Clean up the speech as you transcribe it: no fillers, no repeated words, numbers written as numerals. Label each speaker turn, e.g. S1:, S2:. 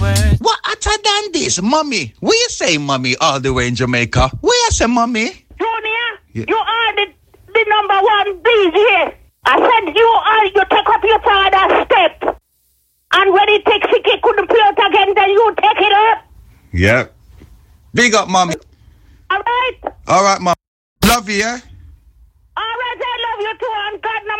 S1: What hotter than this, mommy? What you say, mommy, all the way in Jamaica? What you say, mommy?
S2: Junior,
S1: Yeah.
S2: you are the number one busy. I said you take up your father's step. And when he takes it, he couldn't play it again, then you take it up.
S1: Yeah. Big up, mommy.
S2: All right?
S1: All right, mom. Love you, yeah?
S2: All right, I love you too, and God no